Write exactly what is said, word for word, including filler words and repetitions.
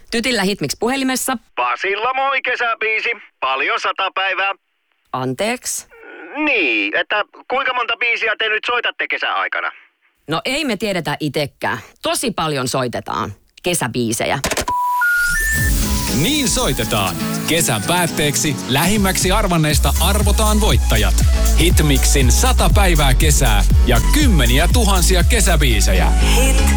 Tytillä Hitmix puhelimessa. Pasilla moi kesäbiisi. Paljon sata päivää. Anteeksi? Niin, että kuinka monta biisiä te nyt soitatte kesäaikana? No ei me tiedetä itekään. Tosi paljon soitetaan. Kesäbiisejä. Niin soitetaan. Kesän päätteeksi lähimmäksi arvanneista arvotaan voittajat. Hitmixin sata päivää kesää ja kymmeniä tuhansia kesäbiisejä. Hit.